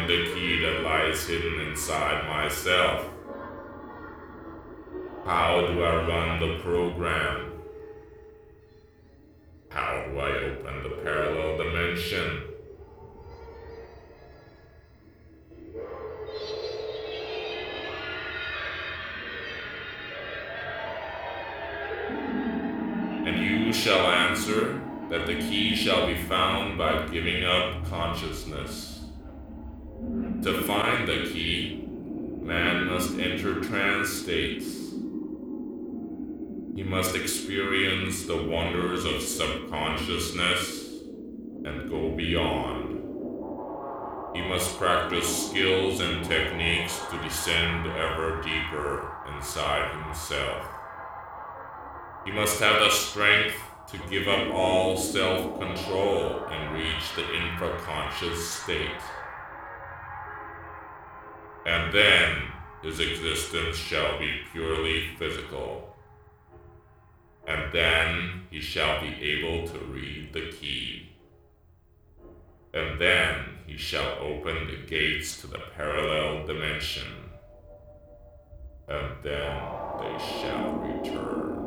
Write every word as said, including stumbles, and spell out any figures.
find the key that lies hidden inside myself? How do I run the program? How do I open the parallel dimension? And you shall answer that the key shall be found by giving up consciousness. To find the key, man must enter trance states. He must experience the wonders of subconsciousness and go beyond. He must practice skills and techniques to descend ever deeper inside himself. He must have the strength to give up all self-control and reach the infraconscious state. And then his existence shall be purely physical. And then he shall be able to read the key. And then he shall open the gates to the parallel dimension. And then they shall return.